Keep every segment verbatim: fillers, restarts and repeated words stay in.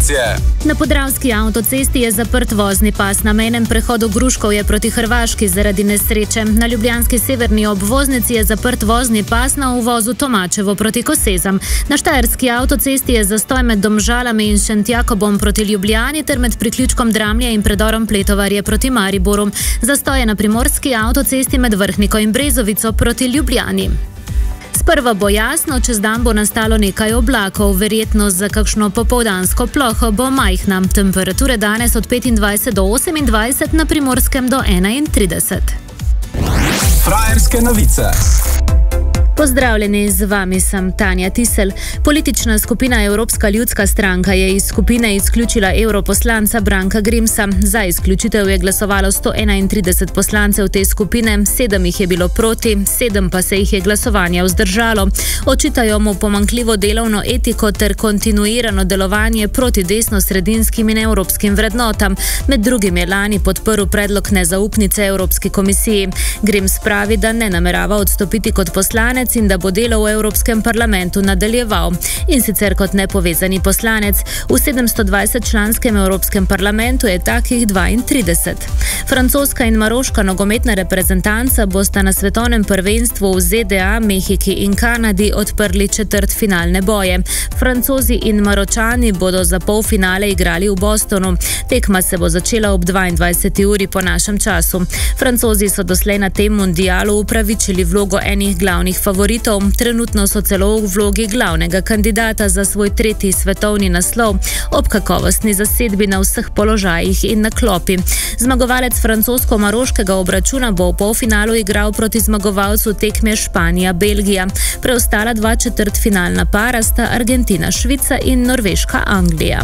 informacije. Na Podravski avtocesti je zaprt vozni pas na mejnem prehodu Gruškovje proti Hrvaški zaradi nesreče. Na ljubljanski severni obvoznici je zaprt vozni pas na uvozu Tomačevo proti Kosezam. Na štajerski avtocesti je zastoj med Domžalami in Šentjakobom proti Ljubljani ter med priključkom Dramlje in predorom Pletovarje proti Mariboru. Zastoj je na primorski avtocesti med Vrhniko in Brezovico proti Ljubljani. Sprva bo jasno, čez dan bo nastalo nekaj oblakov, verjetnost za kakšno popoldansko ploho bo majhna. Temperature danes od petindvajset do osemindvajset, na Primorskem do enaintrideset. Frajerske novice. Pozdravljeni, z vami sem Tanja Tisel. Politična skupina Evropska ljudska stranka je iz skupine izključila europoslanca Branka Grimsa. Za izključitev je glasovalo sto enaintrideset poslancev te skupine, sedem jih je bilo proti, sedem pa se jih je glasovanja vzdržalo. Očitajo mu pomanjkljivo delovno etiko ter kontinuirano delovanje proti desno-sredinskim in evropskim vrednotam. Med drugim je lani podprl predlog nezaupnice Evropski komisiji. Grims pravi, da ne namerava odstopiti kot poslanec in da bo delo v Evropskem parlamentu nadaljeval. In sicer kot nepovezani poslanec. V sedemstodvajset članskem Evropskem parlamentu je takih dvaintrideset. Francoska in maroška nogometna reprezentanca bosta na svetovnem prvenstvu v Z D A, Mehiki in Kanadi odprli četrtfinalne boje. Francozi in Maročani bodo za polfinale igrali v Bostonu. Tekma se bo začela ob dvaindvajseti uri po našem času. Francozi so doslej na tem mundialu upravičili vlogo enih glavnih favoritov. Trenutno so celo v vlogi glavnega kandidata za svoj tretji svetovni naslov, ob kakovostni zasedbi na vseh položajih in na klopi. Zmagovalec francosko-maroškega obračuna bo v polfinalu igral proti zmagovalcu tekme Španija-Belgija. Preostala dva četrtfinalna para sta Argentina-Švica in Norveška-Anglija.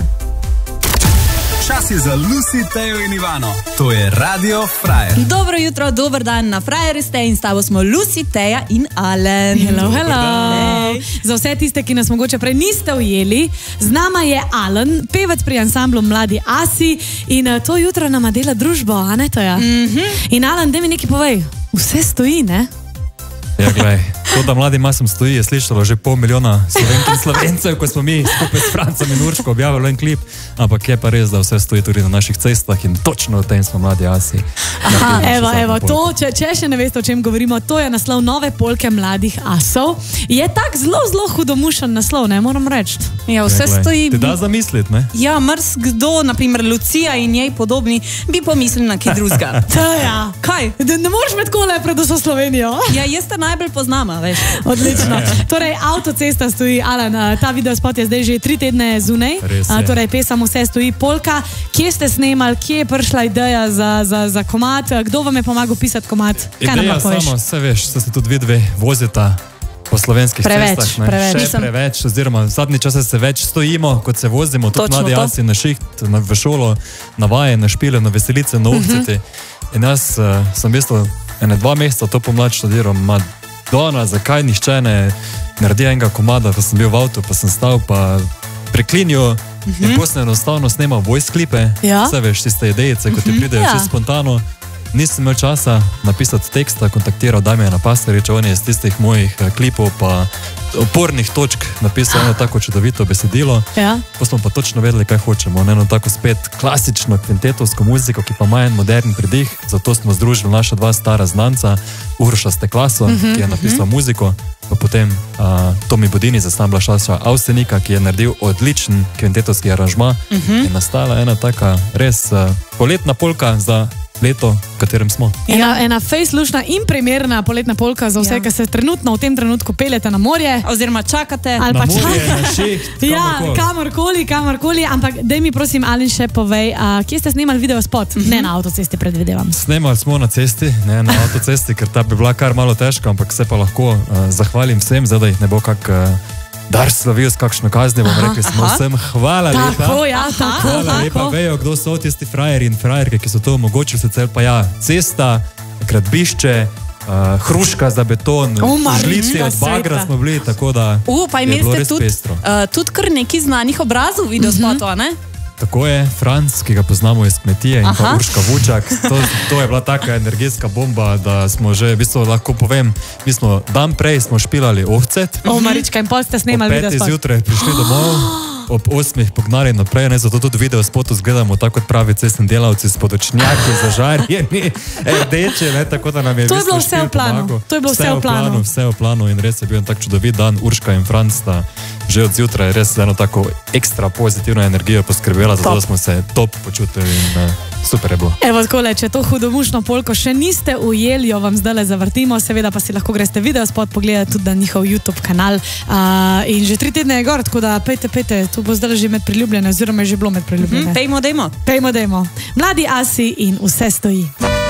Čas je za Lucy, Tejo in Ivano. To je Radio Frajer. Dobro jutro, dober dan, na Frajerju ste in s tabo smo Lucy, Teja in Alen. Hello, hello. Hey. Za vse tiste, ki nas mogoče prej niste ujeli, z nama je Alen, pevec pri ansamblu Mladi Asi in uh, to jutro nama dela družbo, a ne Teja? Mm-hmm. In Alen, daj mi nekaj povej, vse stoji, ne? Ja, gledaj, to, da Mladi Masem stoji, je slišalo že pol milijona Slovenk in Slovencev, ko smo mi skupaj s Francem in Urško objavili en klip, ampak je pa res, da vse stoji tudi na naših cestah in točno o tem smo Mladi Asi. Aha, evo, evo, to, če, če še ne veste, o čem govorimo, to je naslov nove polke Mladih Asov. Je tak zelo, zelo hudomušen naslov, ne moram reči. Ja, vse ja, stoji... Ti da zamisliti, ne? Ja, mrs kdo, naprimer Lucija in njej podobni, bi pomislili na kaj drugega. Teja, kaj? Ne, ne moreš med kole pred vso Slovenijo. Ja, jaz te najbolj poznama, veš. Odlično. Torej, avtocesta stoji, Alan, ta videospot je zdaj že tri tedne zunaj. Torej, pesem Vse stoji polka. Kje ste snemali, kje je prišla ideja za, za, za komad? Kdo vam je pomagal pisati komad? Kaj nam lahko poveš? Ideja sama, vse veš, se tudi vidve vozita po slovenskih preveč, cestah. Ne? Preveč, Še preveč, oziroma v zadnji čase se več stojimo, kot se vozimo. Tudi Mladi Asi na šiht, na, v šolo, na vaje, na špile, na veselice, na ovciti. Uh -huh. In jaz uh, sem v bistvu ene dva meseca to pomlad študiral, ma Dona, zakaj nišče ne naredi enega komada, pa sem bil v avtu, pa sem stal, pa preklinil uh -huh. in posle enostavno snemal voice klipe, ja? Vse veš, tiste idejice, ko ti pridejo uh -huh. čisto spontano. Nisem imel časa napisati teksta, kontaktiral Damjana Pastoriča, on je iz tistih mojih klipov pa opornih točk napisal eno tako čudovito besedilo. Ja. Pa smo pa točno vedeli, kaj hočemo. Eno tako spet klasično kvintetovsko muziko, ki pa ima en modern pridih, zato smo združili naša dva stara znanca, Uroša Steklaso, uh -huh, ki je napisal uh -huh. muziko, pa potem uh, Tomi Bodini, zasambla Šaša Avsenika, ki je naredil odličen kvintetovski aranžma uh -huh. in nastala ena taka res uh, poletna polka za leto, v katerem smo. Ena, ena fejslušna in primerna poletna polka za vse, ja. Ki se trenutno v tem trenutku peljete na morje. Oziroma čakate. Ali na pa morje, čakate. Na šiht, ja, kamorkoli, kamorkoli. Ampak daj mi prosim, Alen, še povej, a, kje ste snemali videospot? Uh -huh. Ne na avtocesti, predvidevam. Snemali smo na cesti, ne na avtocesti, ker ta bi bila kar malo težka, ampak se pa lahko uh, zahvalim vsem, zdaj da jih ne bo kak... Uh, Dar slavil s kakšno kazni, bom rekel, smo vsem hvala lepa. Tako, ja, tako. Hvala lepa, vejo, kdo so tisti frajeri in frajerke, ki so to omogočili, se cel pa ja, cesta, gradbišče, uh, hruška za beton, žlici od bagra smo bili, tako da uh, pa je bilo res tudi, pestro. Uh, tudi kar nekaj znanih obrazov videospotu, uh -huh. ne? Tako je, Franc, ki ga poznamo iz kmetije, in pa Urška Vučak. To, to je bila taka energijska bomba, da smo že, v bistvu lahko povem, mi smo dan prej smo špilali ovcet. O, Marička, in pol ste snemali video spot. Ob petih zjutraj prišli domov, ob osmih pognali naprej, ne, zato tudi video spotu zgledamo tako kot pravi cestni delavci s podočnjaki, zažarjeni, rdeče, ne, tako da nam je v bistvu To je bilo vse v planu. To je bilo vse v planu. Vse v planu in res je bil tak čudovit dan. Urška in Franc sta že od zjutraj res eno tako ekstra pozitivno energijo poskrbela, zato da smo se top počutili in uh, super je bilo. Evo takole, če to hudomušno polko še niste ujeli, jo vam zdaj zavrtimo, seveda pa si lahko greste video spot pogledati tudi na njihov YouTube kanal. Uh, in že tri tedne je gor, tako da pejte, pejte, to bo zdaj že med priljubljene, oziroma je že bilo med priljubljene. Mm, pejmo, dejmo. Pejmo, dejmo. Mladi Asi in Vse stoji.